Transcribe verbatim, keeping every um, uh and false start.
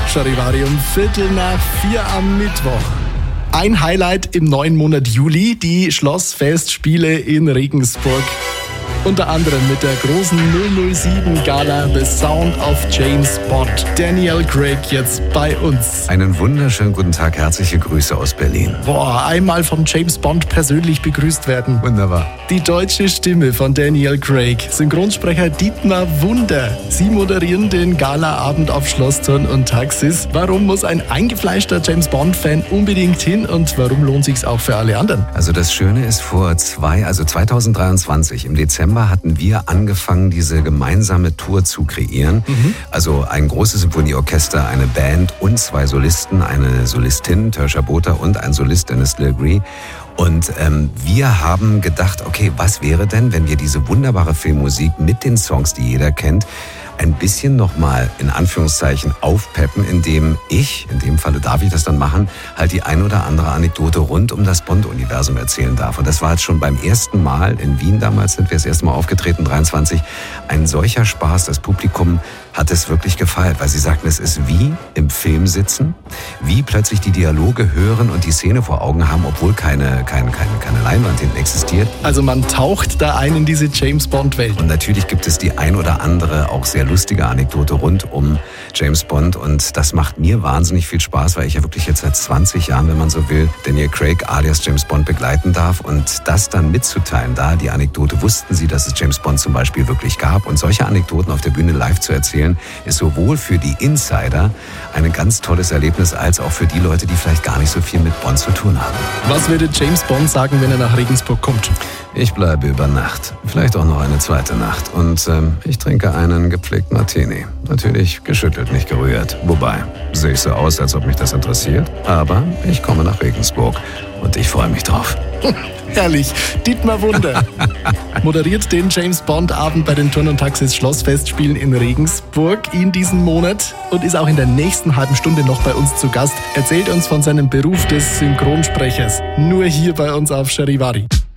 Charivari um Viertel nach vier am Mittwoch. Ein Highlight im neuen Monat Juli, die Schlossfestspiele in Regensburg. Unter anderem mit der großen null null sieben Gala The Sound of James Bond. Daniel Craig jetzt bei uns. Einen wunderschönen guten Tag, herzliche Grüße aus Berlin. Boah, einmal von James Bond persönlich begrüßt werden. Wunderbar. Die deutsche Stimme von Daniel Craig, Synchronsprecher Dietmar Wunder. Sie moderieren den Galaabend auf Schlossturn und Taxis. Warum muss ein eingefleischter James Bond-Fan unbedingt hin und warum lohnt sich's auch für alle anderen? Also das Schöne ist, vor zwei, also zwanzig dreiundzwanzig im Dezember hatten wir angefangen, diese gemeinsame Tour zu kreieren. Mhm. Also ein großes Symphonieorchester, eine Band und zwei Solisten, eine Solistin, Tersha Botha, und ein Solist, Dennis Lilgree. Und ähm, wir haben gedacht, okay, was wäre denn, wenn wir diese wunderbare Filmmusik mit den Songs, die jeder kennt, ein bisschen nochmal in Anführungszeichen aufpeppen, indem ich, in dem Falle darf ich das dann machen, halt die ein oder andere Anekdote rund um das Bond-Universum erzählen darf. Und das war jetzt schon beim ersten Mal in Wien, damals sind wir das erste Mal aufgetreten, dreiundzwanzig, ein solcher Spaß. Das Publikum hat es wirklich gefeiert, weil sie sagten, es ist wie im Film sitzen, wie plötzlich die Dialoge hören und die Szene vor Augen haben, obwohl keine, keine, keine, keine Leinwand hinten existiert. Also man taucht da ein in diese James-Bond-Welt. Und natürlich gibt es die ein oder andere auch sehr lustige Anekdote rund um James Bond, und das macht mir wahnsinnig viel Spaß, weil ich ja wirklich jetzt seit zwanzig Jahren, wenn man so will, Daniel Craig alias James Bond begleiten darf, und das dann mitzuteilen, da die Anekdote, wussten Sie, dass es James Bond zum Beispiel wirklich gab, und solche Anekdoten auf der Bühne live zu erzählen, ist sowohl für die Insider ein ganz tolles Erlebnis, als auch für die Leute, die vielleicht gar nicht so viel mit Bond zu tun haben. Was würde James Bond sagen, wenn er nach Regensburg kommt? Ich bleibe über Nacht, vielleicht auch noch eine zweite Nacht, und ähm, ich trinke einen gepflegten Martini. Natürlich geschüttelt, nicht gerührt. Wobei, sehe ich so aus, als ob mich das interessiert, aber ich komme nach Regensburg und ich freue mich drauf. Herrlich. Dietmar Wunder moderiert den James Bond Abend bei den Turn und Taxis Schlossfestspielen in Regensburg in diesem Monat und ist auch in der nächsten halben Stunde noch bei uns zu Gast. Erzählt uns von seinem Beruf des Synchronsprechers. Nur hier bei uns auf Charivari.